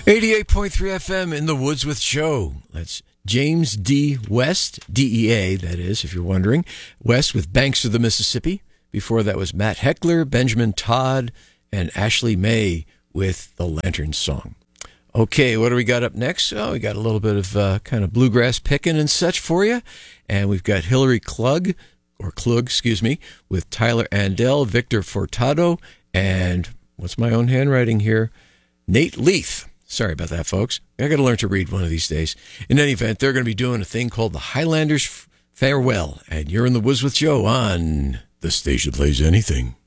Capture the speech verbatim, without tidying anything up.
eighty-eight point three F M in the Woods with Joe. That's James D. West, D E A, that is, if you're wondering. West with Banks of the Mississippi. Before that was Matt Heckler, Benjamin Todd, and Ashley May with The Lantern Song. Okay, what do we got up next? Oh, we got a little bit of uh, kind of bluegrass picking and such for you. And we've got Hillary Klug, or Klug, excuse me, with Tyler Andel, Victor Furtado, and what's my own handwriting here? Nate Leith. Sorry about that, folks. I got to learn to read one of these days. In any event, they're going to be doing a thing called the Highlanders Farewell, and you're in the Woods with Joe on the station that plays anything.